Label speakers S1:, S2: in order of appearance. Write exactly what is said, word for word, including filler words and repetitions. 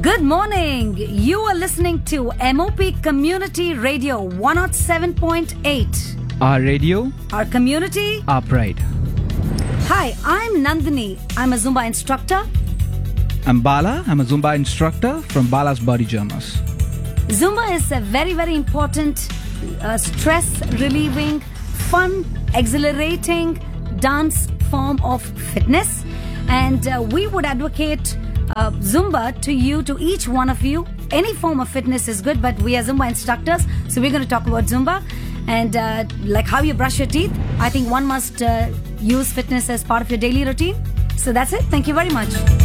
S1: Good morning. You are listening to M O P Community Radio one oh seven point eight.
S2: Our radio,
S1: Our community.
S2: our pride.
S1: Hi, I'm Nandini. I'm a Zumba instructor.
S2: I'm Bala. I'm a Zumba instructor from Bala's Body Jammers.
S1: Zumba is a very, very important uh, stress relieving, fun, exhilarating dance form of fitness. And uh, we would advocate uh, Zumba to you, to each one of you. Any form of fitness is good, but we are Zumba instructors, so we're going to talk about Zumba. And uh, like how you brush your teeth, I think one must uh, use fitness as part of your daily routine. So that's it. Thank you very much.